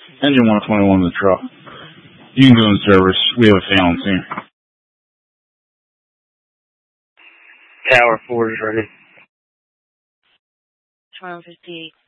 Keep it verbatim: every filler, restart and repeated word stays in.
Engine one twenty-one in the truck. You can go in service. We have a fan on scene. Tower four is ready. twenty-one fifty-eight.